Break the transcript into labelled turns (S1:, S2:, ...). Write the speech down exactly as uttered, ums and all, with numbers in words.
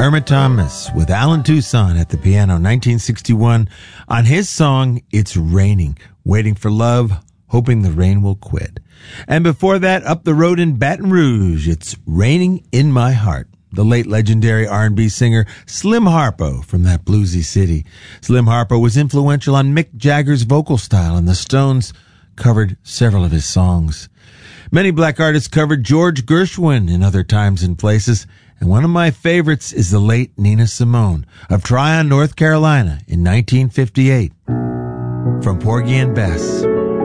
S1: Irma Thomas with Alan Toussaint at the piano, nineteen sixty-one, on his song, It's Raining, Waiting for Love, Hoping the Rain Will Quit. And before that, up the road in Baton Rouge, It's Raining in My Heart, the late legendary R and B singer Slim Harpo from that bluesy city. Slim Harpo was influential on Mick Jagger's vocal style, and the Stones covered several of his songs. Many black artists covered George Gershwin in other times and places, and one of my favorites is the late Nina Simone of Tryon, North Carolina in nineteen fifty-eight. From Porgy and Bess.